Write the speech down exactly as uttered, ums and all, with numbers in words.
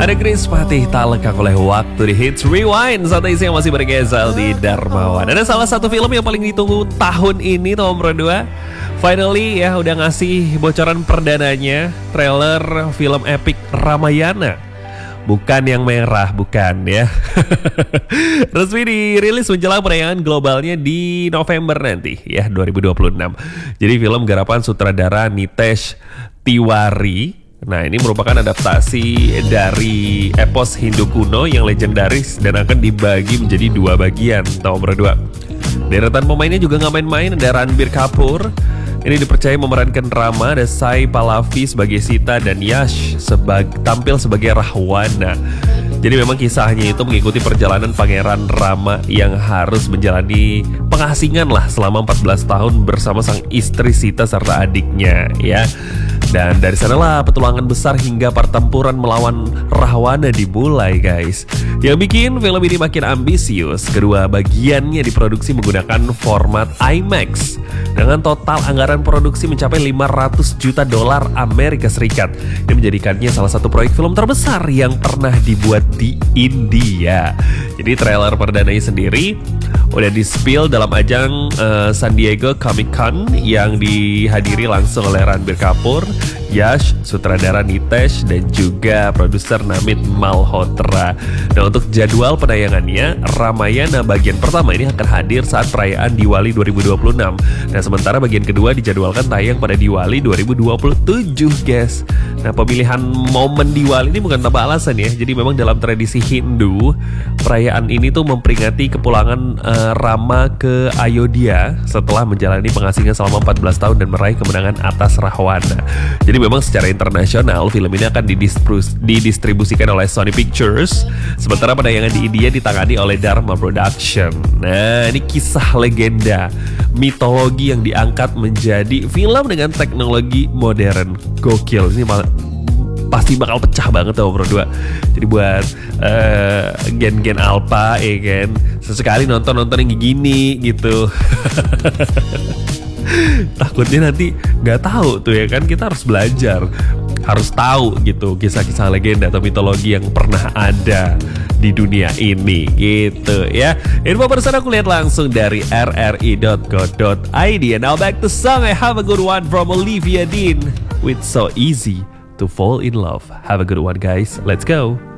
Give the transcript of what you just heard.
Ada Chris Patih tak lekang oleh waktu di Hits Rewind. Santai siang masih bergeser di Darmawan. Ada salah satu film yang paling ditunggu tahun ini nomor dua. Finally ya udah ngasih bocoran perdananya. Trailer film epic Ramayana. Bukan yang merah, bukan ya. Resmi dirilis menjelang perayaan globalnya di November nanti ya dua ribu dua puluh enam. Jadi film garapan sutradara Nitesh Tiwari. Nah, ini merupakan adaptasi dari epos Hindu kuno yang legendaris dan akan dibagi menjadi dua bagian. Nomor dua. Deretan pemainnya juga nggak main-main. Ada Ranbir Kapoor. Ini dipercaya memerankan Rama, ada Sai Pallavi sebagai Sita dan Yash sebag tampil sebagai Rahwana. Jadi memang kisahnya itu mengikuti perjalanan Pangeran Rama yang harus menjalani pengasingan lah selama empat belas tahun bersama sang istri Sita serta adiknya ya. Dan dari sanalah petualangan besar hingga pertempuran melawan Rahwana dimulai guys. Yang bikin film ini makin ambisius, kedua bagiannya diproduksi menggunakan format IMAX dengan total anggaran produksi mencapai lima ratus juta dolar Amerika Serikat. Ini menjadikannya salah satu proyek film terbesar yang pernah dibuat di India. Jadi trailer perdananya sendiri udah di-spill dalam ajang uh, San Diego Comic Con yang dihadiri langsung oleh Ranbir Kapoor, Yash, sutradara Nitesh, dan juga produser Namit Malhotra. Nah, untuk jadwal penayangannya, Ramayana bagian pertama ini akan hadir saat perayaan Diwali dua ribu dua puluh enam. Nah, sementara bagian kedua dijadwalkan tayang pada Diwali dua ribu dua puluh tujuh, guys. Nah, pemilihan momen Diwali ini bukan tanpa alasan ya. Jadi memang dalam tradisi Hindu, perayaan ini tuh memperingati kepulangan uh, Rama ke Ayodhya setelah menjalani pengasingan selama empat belas tahun dan meraih kemenangan atas Rahwana. Jadi memang secara internasional film ini akan didistribusikan oleh Sony Pictures, sementara penayangan di India ditangani oleh Dharma Production. Nah, ini kisah legenda mitologi yang diangkat menjadi film dengan teknologi modern. Gokil, ini malah pasti bakal pecah banget tuh nomor dua. Jadi buat uh, gen-gen alpha ya kan, sesekali nonton-nonton yang gini gitu. Takutnya nanti nggak tahu tuh ya kan, kita harus belajar, harus tahu gitu kisah-kisah legenda atau mitologi yang pernah ada di dunia ini gitu ya. Info pesan aku lihat langsung dari r r i dot co dot i d. And now back to song. I have a good one from Olivia Dean with So Easy to Fall in Love. Have a good one guys, let's go.